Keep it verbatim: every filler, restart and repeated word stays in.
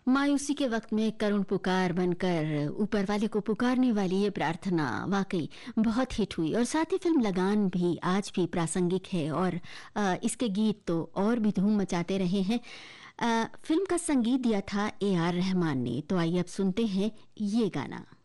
मायूसी के वक्त में करुण पुकार बनकर ऊपर वाले को पुकारने वाली ये प्रार्थना वाकई बहुत हिट हुई और साथ ही फिल्म लगान भी आज भी प्रासंगिक है और आ, इसके गीत तो और भी धूम मचाते रहे हैं। आ, फिल्म का संगीत दिया था ए आर रहमान ने। तो आइए अब सुनते हैं ये गाना।